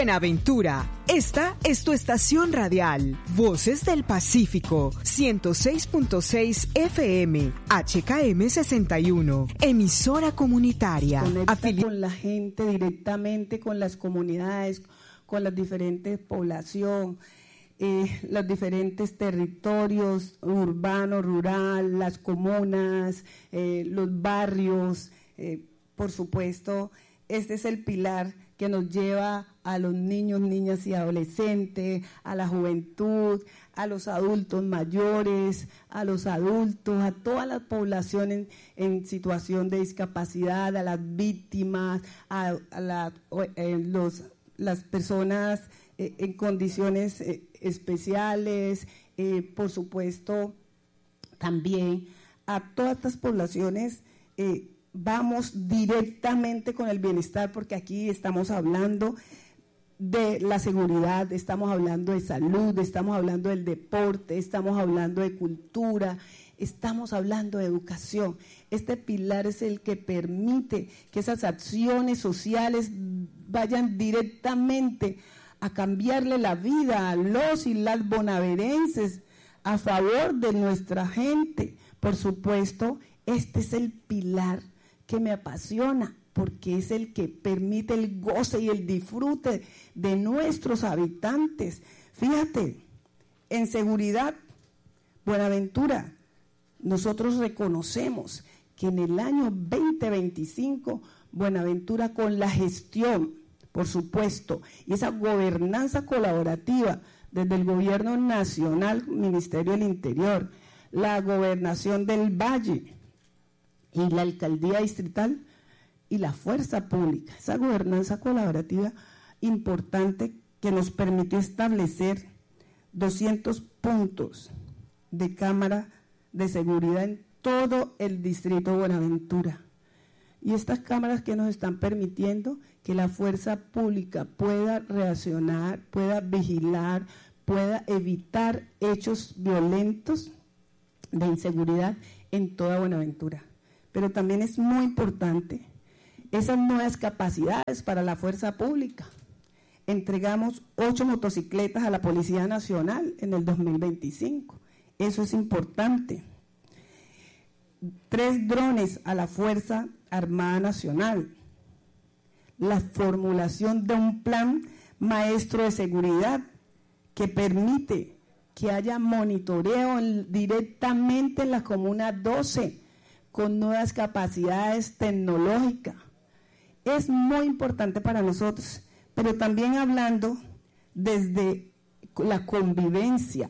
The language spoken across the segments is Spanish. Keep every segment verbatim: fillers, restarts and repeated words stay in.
Buenaventura, esta es tu estación radial, Voces del Pacífico, ciento seis punto seis F M, H K M sesenta y uno, emisora comunitaria. Conecta Afili- con la gente directamente, con las comunidades, con las diferentes poblaciones, eh, los diferentes territorios, urbano, rural, las comunas, eh, los barrios, eh, por supuesto. Este es el pilar que nos lleva a los niños, niñas y adolescentes, a la juventud, a los adultos mayores, a los adultos, a toda la población en, en situación de discapacidad, a las víctimas, a, a la, eh, los, las personas eh, en condiciones eh, especiales, eh, por supuesto, también a todas estas poblaciones. eh, Vamos directamente con el bienestar, porque aquí estamos hablando de la seguridad, estamos hablando de salud, estamos hablando del deporte, estamos hablando de cultura, estamos hablando de educación. Este pilar es el que permite que esas acciones sociales vayan directamente a cambiarle la vida a los y las bonaerenses a favor de nuestra gente. Por supuesto, este es el pilar que me apasiona, porque es el que permite el goce y el disfrute de nuestros habitantes. Fíjate, en seguridad, Buenaventura, nosotros reconocemos que en el año veinte veinticinco, Buenaventura, con la gestión, por supuesto, y esa gobernanza colaborativa desde el gobierno nacional, Ministerio del Interior, la gobernación del Valle y la alcaldía distrital y la fuerza pública, esa gobernanza colaborativa importante que nos permitió establecer doscientos puntos de cámara de seguridad en todo el distrito de Buenaventura. Y estas cámaras que nos están permitiendo que la fuerza pública pueda reaccionar, pueda vigilar, pueda evitar hechos violentos de inseguridad en toda Buenaventura. Pero también es muy importante esas nuevas capacidades para la fuerza pública. Entregamos ocho motocicletas a la Policía Nacional en el dos mil veinticinco. Eso es importante. Tres drones a la Fuerza Armada Nacional. La formulación de un plan maestro de seguridad que permite que haya monitoreo en, directamente en la Comuna doce, con nuevas capacidades tecnológicas. Es muy importante para nosotros, pero también hablando desde la convivencia.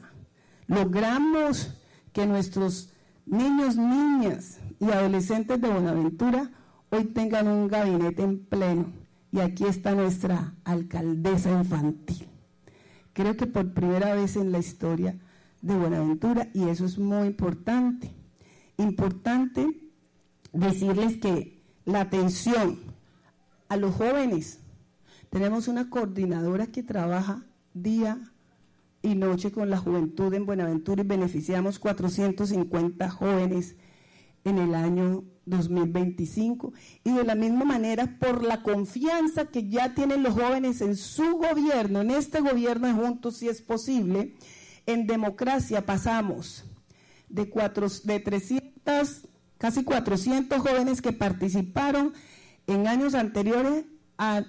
Logramos que nuestros niños, niñas y adolescentes de Buenaventura hoy tengan un gabinete en pleno, y aquí está nuestra alcaldesa infantil. Creo que por primera vez en la historia de Buenaventura, y eso es muy importante. Importante decirles que la atención a los jóvenes, tenemos una coordinadora que trabaja día y noche con la juventud en Buenaventura y beneficiamos cuatrocientos cincuenta jóvenes en el año dos mil veinticinco, y de la misma manera por la confianza que ya tienen los jóvenes en su gobierno, en este gobierno de Juntos Si es Posible, en democracia pasamos de, cuatro, de trescientos, casi cuatrocientos jóvenes que participaron en años anteriores a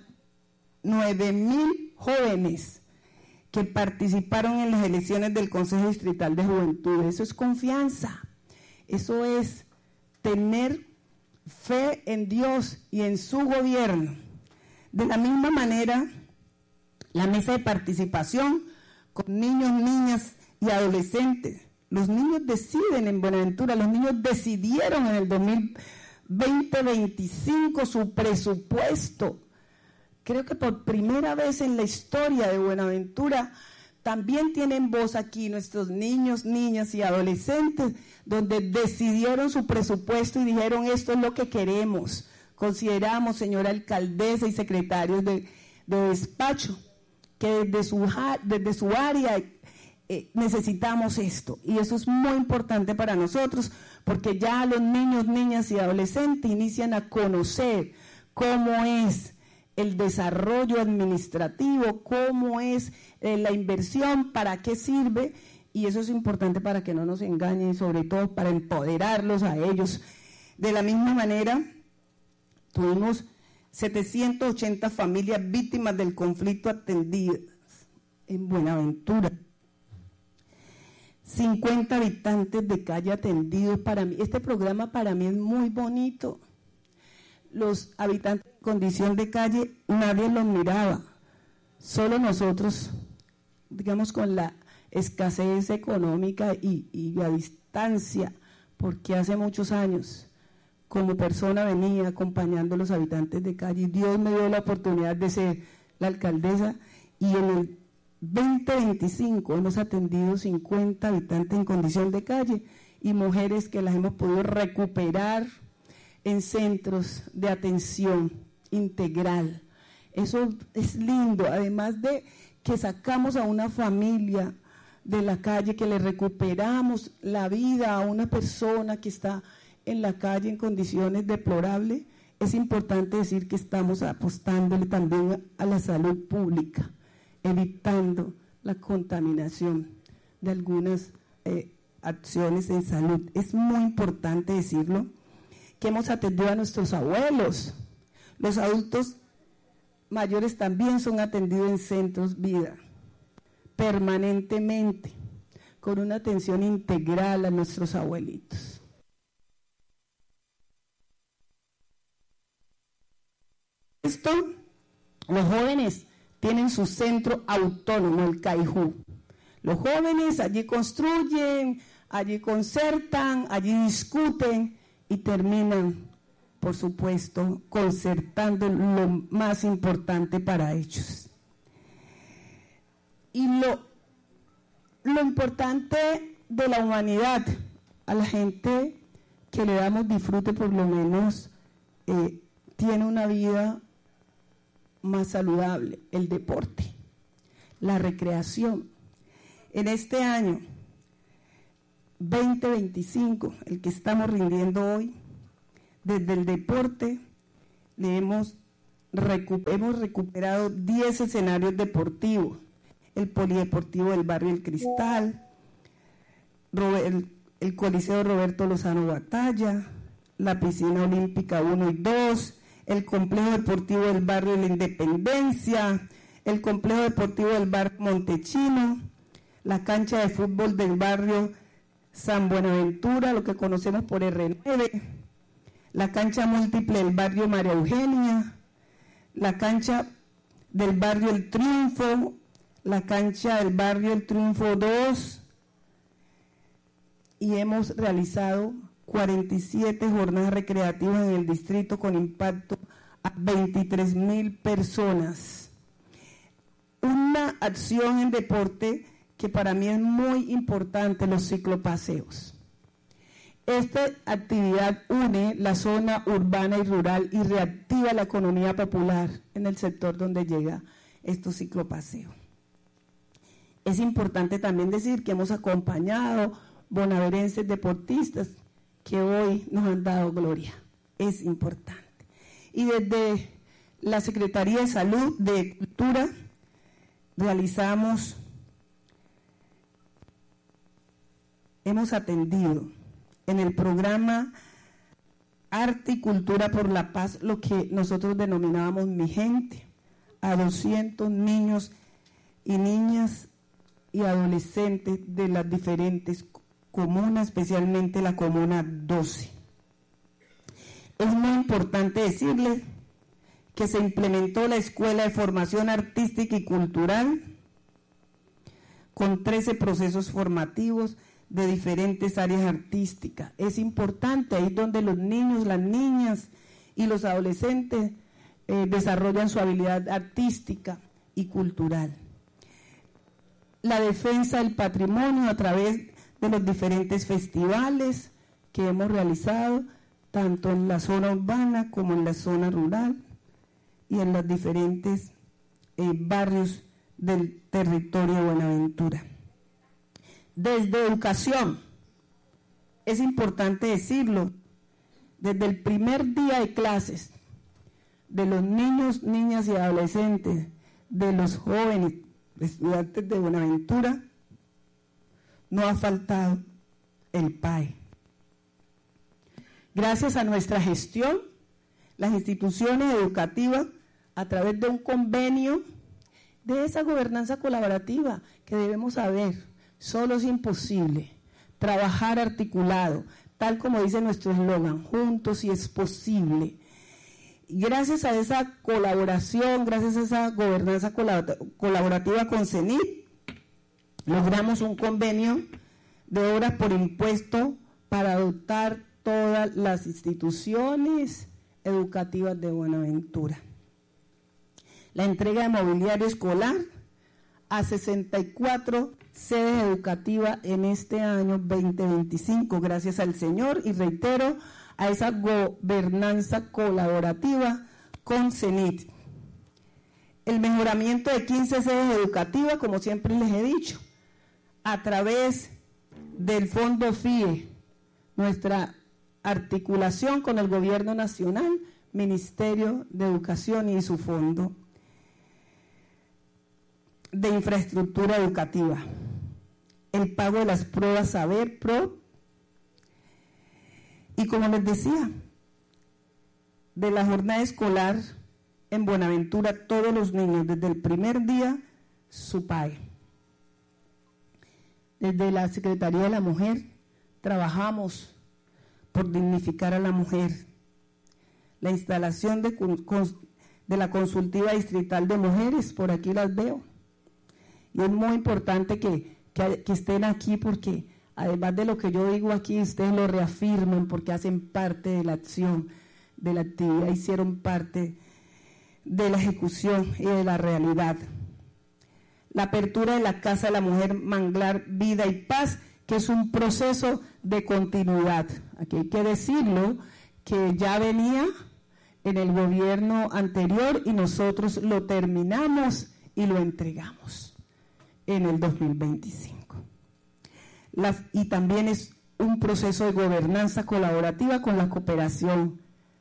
nueve mil jóvenes que participaron en las elecciones del Consejo Distrital de Juventud. Eso es confianza, eso es tener fe en Dios y en su gobierno. De la misma manera, la mesa de participación con niños, niñas y adolescentes. Los niños deciden en Buenaventura, los niños decidieron en el dos mil veinte veinticinco su presupuesto. Creo que por primera vez en la historia de Buenaventura también tienen voz aquí nuestros niños, niñas y adolescentes, donde decidieron su presupuesto y dijeron: esto es lo que queremos. Consideramos, señora alcaldesa y secretarios de, de despacho, que desde su, desde su área eh, necesitamos esto. Y eso es muy importante para nosotros, porque ya los niños, niñas y adolescentes inician a conocer cómo es el desarrollo administrativo, cómo es eh, la inversión, para qué sirve, y eso es importante para que no nos engañen y sobre todo para empoderarlos a ellos. De la misma manera, tuvimos setecientas ochenta familias víctimas del conflicto atendidas en Buenaventura, cincuenta habitantes de calle atendidos. Para mí, este programa para mí es muy bonito. Los habitantes en condición de calle, nadie los miraba, solo nosotros, digamos, con la escasez económica y, y a distancia, porque hace muchos años como persona venía acompañando a los habitantes de calle, y Dios me dio la oportunidad de ser la alcaldesa, y en el veinte veinticinco hemos atendido cincuenta habitantes en condición de calle y mujeres que las hemos podido recuperar en centros de atención integral. Eso es lindo, además de que sacamos a una familia de la calle, que le recuperamos la vida a una persona que está en la calle en condiciones deplorables. Es importante decir que estamos apostándole también a la salud pública, evitando la contaminación de algunas eh, acciones en salud. Es muy importante decirlo, que hemos atendido a nuestros abuelos. Los adultos mayores también son atendidos en centros vida, permanentemente, con una atención integral a nuestros abuelitos. Esto, los jóvenes tienen su centro autónomo, el Caijú. Los jóvenes allí construyen, allí concertan, allí discuten y terminan, por supuesto, concertando lo más importante para ellos. Y lo, lo importante de la humanidad, a la gente que le damos disfrute, por lo menos eh, tiene una vida más saludable, el deporte, la recreación. En este año veinte veinticinco, el que estamos rindiendo hoy, desde el deporte le hemos, recu- hemos recuperado diez escenarios deportivos: el polideportivo del barrio El Cristal, el, el Coliseo Roberto Lozano Batalla, la piscina olímpica uno y dos, el complejo deportivo del barrio La Independencia, el complejo deportivo del barrio Montechino, la cancha de fútbol del barrio San Buenaventura, lo que conocemos por erre nueve, la cancha múltiple del barrio María Eugenia, la cancha del barrio El Triunfo, la cancha del barrio El Triunfo dos, y hemos realizado cuarenta y siete jornadas recreativas en el distrito con impacto a veintitrés mil personas. Una acción en deporte que para mí es muy importante, los ciclopaseos. Esta actividad une la zona urbana y rural y reactiva la economía popular en el sector donde llega estos ciclopaseos. Es importante también decir que hemos acompañado bonaerenses deportistas que hoy nos han dado gloria. Es importante. Y desde la Secretaría de Salud, de Cultura, realizamos, hemos atendido en el programa Arte y Cultura por la Paz, lo que nosotros denominábamos Mi Gente, a doscientos niños y niñas y adolescentes de las diferentes comunas, especialmente la comuna doce. Es muy importante decirles que se implementó la Escuela de Formación Artística y Cultural con trece procesos formativos de diferentes áreas artísticas. Es importante, ahí es donde los niños, las niñas y los adolescentes eh, desarrollan su habilidad artística y cultural. La defensa del patrimonio a través de los diferentes festivales que hemos realizado, tanto en la zona urbana como en la zona rural y en los diferentes eh, barrios del territorio de Buenaventura. Desde educación, es importante decirlo, desde el primer día de clases, de los niños, niñas y adolescentes, de los jóvenes estudiantes de Buenaventura, no ha faltado el P A E. Gracias a nuestra gestión, las instituciones educativas, a través de un convenio, de esa gobernanza colaborativa que debemos saber, solo es imposible trabajar articulado, tal como dice nuestro eslogan, juntos y es posible. Gracias a esa colaboración, gracias a esa gobernanza colaborativa con CENIT, logramos un convenio de horas por impuesto para dotar todas las instituciones educativas de Buenaventura. La entrega de mobiliario escolar a sesenta y cuatro sedes educativas en este año veinte veinticinco, gracias al Señor, y reitero, a esa gobernanza colaborativa con CENIT. El mejoramiento de quince sedes educativas, como siempre les he dicho, a través del Fondo F I E, nuestra articulación con el Gobierno Nacional, Ministerio de Educación y su Fondo de Infraestructura Educativa. El pago de las pruebas Saber Pro. Y como les decía, de la jornada escolar en Buenaventura, todos los niños, desde el primer día, su P A E. Desde la Secretaría de la Mujer, trabajamos por dignificar a la mujer. La instalación de, de la Consultiva Distrital de Mujeres, por aquí las veo. Y es muy importante que, que, que estén aquí porque, además de lo que yo digo aquí, ustedes lo reafirman porque hacen parte de la acción, de la actividad, hicieron parte de la ejecución y de la realidad. La apertura de la Casa de la Mujer Manglar Vida y Paz, que es un proceso de continuidad. Aquí hay que decirlo, que ya venía en el gobierno anterior y nosotros lo terminamos y lo entregamos en el dos mil veinticinco. La, y también es un proceso de gobernanza colaborativa con la cooperación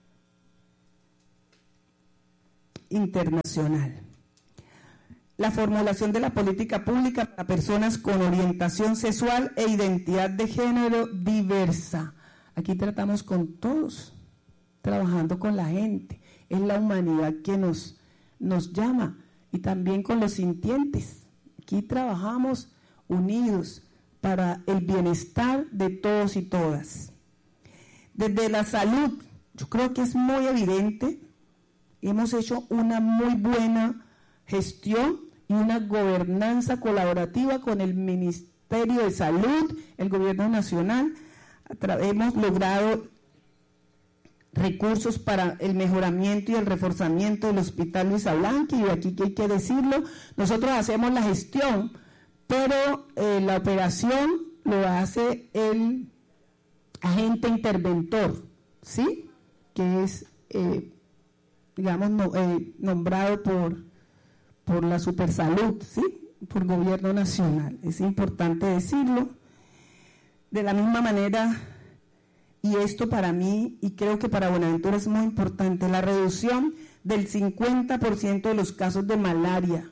internacional. La formulación de la política pública para personas con orientación sexual e identidad de género diversa. Aquí tratamos con todos, trabajando con la gente. Es la humanidad que nos, nos llama, y también con los sintientes. Aquí trabajamos unidos para el bienestar de todos y todas. Desde la salud, yo creo que es muy evidente, hemos hecho una muy buena gestión y una gobernanza colaborativa con el Ministerio de Salud, el Gobierno Nacional. Hemos logrado recursos para el mejoramiento y el reforzamiento del Hospital Luisa Blanqui, y aquí que hay que decirlo, nosotros hacemos la gestión, pero eh, la operación lo hace el agente interventor, ¿sí? Que es, eh, digamos, no, eh, nombrado por, por la Supersalud, ¿sí? Por Gobierno Nacional. Es importante decirlo. De la misma manera, y esto para mí, y creo que para Buenaventura es muy importante, la reducción del cincuenta por ciento de los casos de malaria.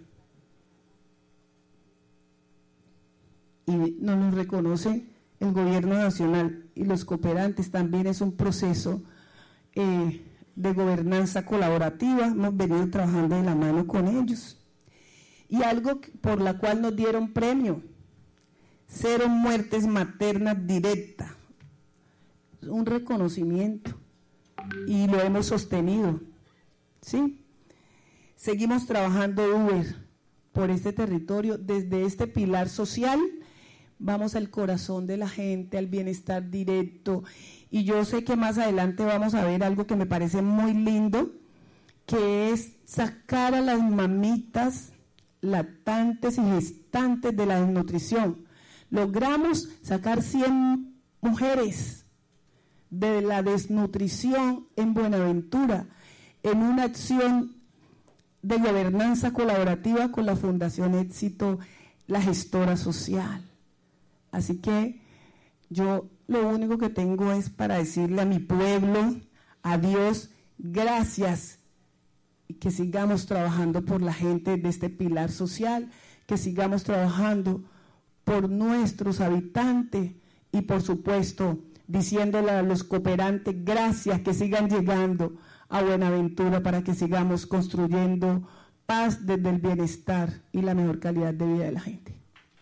Y nos lo reconoce el Gobierno Nacional y los cooperantes. También es un proceso eh, de gobernanza colaborativa. Hemos venido trabajando de la mano con ellos. Y algo por la cual nos dieron premio: cero muertes maternas directas. Un reconocimiento, y lo hemos sostenido, ¿sí? Seguimos trabajando Uber por este territorio, desde este pilar social, vamos al corazón de la gente, al bienestar directo, y yo sé que más adelante vamos a ver algo que me parece muy lindo, que es sacar a las mamitas lactantes y gestantes de la desnutrición. Logramos sacar cien mujeres de la desnutrición en Buenaventura, en una acción de gobernanza colaborativa con la Fundación Éxito, la gestora social. Así que yo lo único que tengo es para decirle a mi pueblo, a Dios, gracias, que sigamos trabajando por la gente de este pilar social, que sigamos trabajando por nuestros habitantes y, por supuesto, diciéndole a los cooperantes gracias, que sigan llegando a Buenaventura para que sigamos construyendo paz desde el bienestar y la mejor calidad de vida de la gente.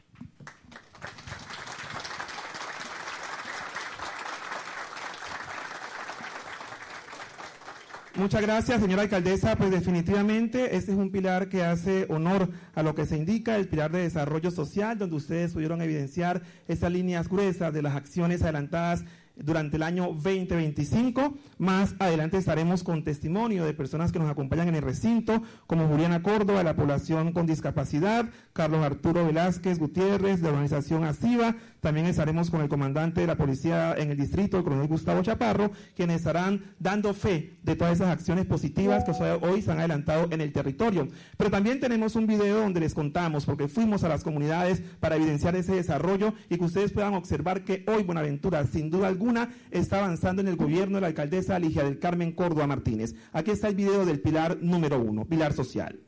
Muchas gracias, señora alcaldesa. Pues definitivamente este es un pilar que hace honor a lo que se indica, el pilar de desarrollo social, donde ustedes pudieron evidenciar estas líneas gruesas de las acciones adelantadas durante el año veinte veinticinco. Más adelante estaremos con testimonio de personas que nos acompañan en el recinto, como Juliana Córdoba, de la población con discapacidad, Carlos Arturo Velázquez Gutiérrez, de la organización ASIVA. También estaremos con el comandante de la policía en el distrito, el coronel Gustavo Chaparro, quienes estarán dando fe de todas esas acciones positivas que hoy se han adelantado en el territorio. Pero también tenemos un video donde les contamos, porque fuimos a las comunidades para evidenciar ese desarrollo y que ustedes puedan observar que hoy Buenaventura, sin duda alguna, está avanzando en el gobierno de la alcaldesa Ligia del Carmen Córdoba Martínez. Aquí está el video del pilar número uno, pilar social.